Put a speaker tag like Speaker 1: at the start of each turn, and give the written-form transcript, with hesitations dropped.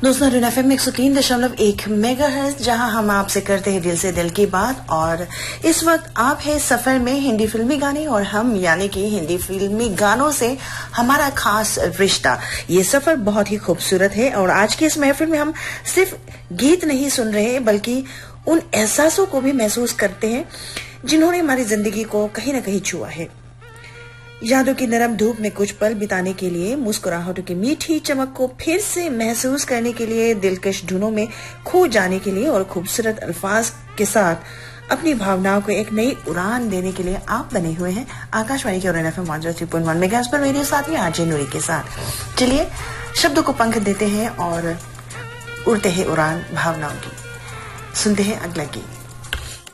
Speaker 1: दोस्तों radio FM 103.1 megahertz, जहां हम आपसे करते हैं दिल से दिल की बात। और इस वक्त आप है सफर में हिंदी फिल्मी गाने और हम यानी कि हिंदी फिल्मी गानों से हमारा खास रिश्ता। ये सफर बहुत ही खूबसूरत है और आज की इस महफिल में हम सिर्फ गीत नहीं सुन रहे बल्कि उन एहसासों को भी महसूस करते हैं जिन्होंने हमारी जिंदगी को कहीं ना कहीं छुआ है। यादों की नरम धूप में कुछ पल बिताने के लिए, मुस्कुराहटों की मीठी चमक को फिर से महसूस करने के लिए, दिलकश धुनों में खो जाने के लिए और खूबसूरत अल्फाज के साथ अपनी भावनाओं को एक नई उड़ान देने के लिए आप बने हुए हैं आकाशवाणी के रेडियो एफएम 103.1 मेगाहर्ट्ज पर मेरे साथ ही आरजे नूरी के साथ। चलिए शब्दों को पंख देते हैं और उड़ते हैं उड़ान भावनाओं की। सुनते हैं अगला गीत।